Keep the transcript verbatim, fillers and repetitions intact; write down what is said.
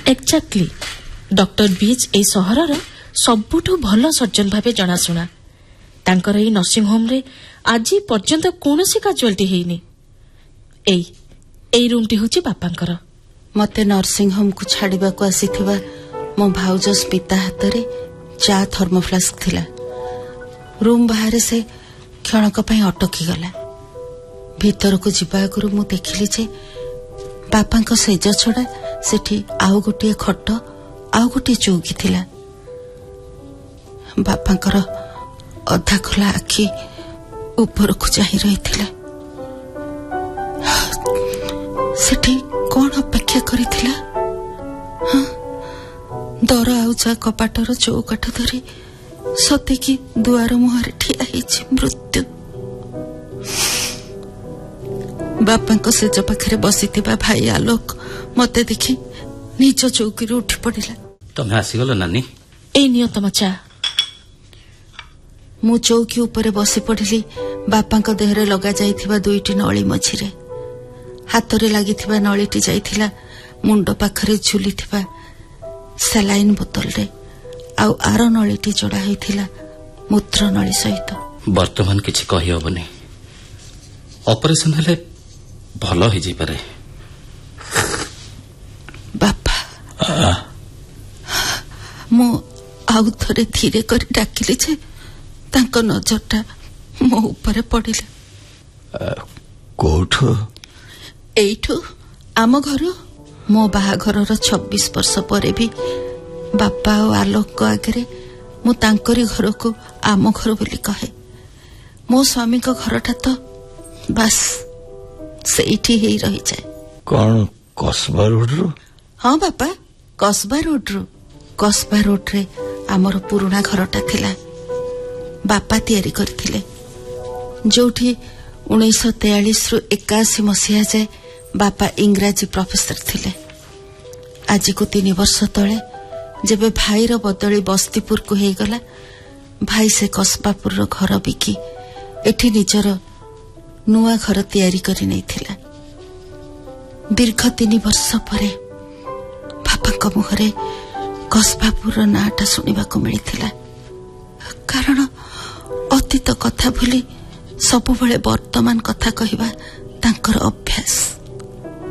Exactly doctor बीच ए सहरर सबुठु भल surgeon भावे जनाशुना। तांकर एई nursing home रे आज पर्यंत कोनोसी काजुआलिटी हेइनी। एई एई रूमटी होची बापांकर। मते नर्सिंग होम को छाड़िबा को आसीथिबा मो भाउज स्मिता हाथ रे चा थर्मोफ्लास्क थिला। रूम बाहर से क्षणक पई अटकी गला। भीतर को जिबा आगुरु मु देखिली जे बापांक सेज छड़ा सेठी आउ गोटे खट आउ गोटे चौकी थिला। बापांकर अधा खोला आखि ऊपर को चाही रही थिला। सेठी कौन अपेक्षा करिथिला? हाँ, दर आउचा कपाटर चौकाठ धरी सते कि दुआर मुहरे ठिया ହେଇଛି मृत्यु। बापांक सेज पाखरे बसिथिबा भाई आलोक मते देखि निज चौकी उठी पड़िला। तमे आसीगल नानी? ए नियो तम चा। मु चौकी ऊपर बसी पड़िली। बापांक देहरे लगा जाइथिबा दुईटी नळी मझिरे। हाथरे लागिथिबा नळीटी जाइथिला मुंड पाखरे झुलिथिबा सलाइन बोतल रे। आउ आर नळीटी जोड़ा होइथिला मूत्र नळी सहित। वर्तमान किछि कहि होबनी। ऑपरेशन हेले भलो हि जी पारे। बापा मु आउ थरे धीरे करी डाकिली जे तांको नजरटा मो ऊपर पड़िला। कोठो? एइठो आम घर। मो बाहाघरर छब्बीस वर्ष परे भी बापा और आलोक को आगे मु तांकरी घर को आम घर बोली कहे। मो स्वामी को घरटा तो बस सेठी ही रही जाए। कौन कस्बा रोड रो? हाँ बापा, कस्बा रोड रो। कस्बा रोड रे आमर पुराना घरटा थिला। बापा तैयारी करथिले जोठी उन्नीस सौ तैयालीस रु इक्यासी मसीहा जाए बापा इंग्राजी प्रोफेसर थिले। आज को तीन वर्ष तले जेबे भाईर बदली बस्तीपुर को हे गला, भाई से कस्बापुर रो घर बिकी एठी निजर नुआ घर तैयारी करी नै थिला। दीर्घ तीन वर्ष परे बापा मुहरे कस्बापुर रो नाटा सुनिबा को मिलिथिला। कारण अतीत कथा भूली सबुबले वर्तमान कथा कहिबा तांकर अभ्यास।